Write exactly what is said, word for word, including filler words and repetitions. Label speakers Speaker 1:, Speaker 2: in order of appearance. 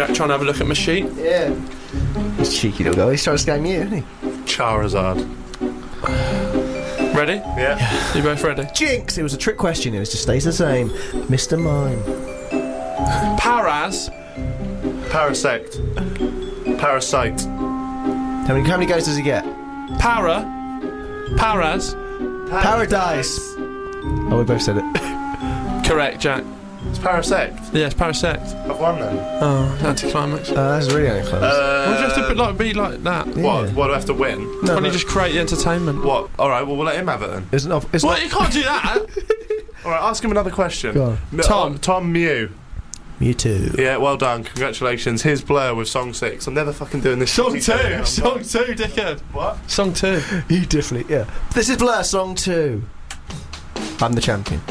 Speaker 1: Jack trying to have a look at my sheet.
Speaker 2: Yeah. He's cheeky little guy. He's trying to scam you, isn't he?
Speaker 3: Charizard.
Speaker 1: Ready?
Speaker 3: Yeah.
Speaker 1: You both ready?
Speaker 2: Jinx! It was a trick question. It was just stays the same. Mister Mime.
Speaker 1: Paraz.
Speaker 3: Parasect. Parasite.
Speaker 2: How many, how many goes does he get?
Speaker 1: Para. Paraz.
Speaker 2: Paradise. Oh, we both said it.
Speaker 1: Correct, Jack.
Speaker 3: It's Parasect.
Speaker 1: Yeah, it's Parasect.
Speaker 3: I've won then.
Speaker 1: Oh, anticlimax.
Speaker 2: Uh, that's really only close.
Speaker 3: Uh,
Speaker 1: Why do you have to be like, be like that?
Speaker 2: Yeah.
Speaker 3: What? What do I have to win?
Speaker 2: No,
Speaker 1: Can't
Speaker 2: no.
Speaker 1: you just create the entertainment?
Speaker 3: What? Alright, well, we'll let him have it then.
Speaker 2: It's not. It's
Speaker 1: What?
Speaker 2: not.
Speaker 1: You can't do that.
Speaker 3: Alright, ask him another question.
Speaker 2: Go on.
Speaker 3: M-
Speaker 1: Tom.
Speaker 3: uh, Tom Mew.
Speaker 2: You too.
Speaker 3: Yeah, well done. Congratulations. Here's Blur with Song six. I'm never fucking doing this.
Speaker 1: Song
Speaker 3: shit again.
Speaker 1: two.
Speaker 3: I'm
Speaker 1: Song
Speaker 3: like,
Speaker 1: two, dickhead.
Speaker 3: What?
Speaker 1: Song two.
Speaker 2: You definitely. Yeah. This is Blur, song two. I'm the champion.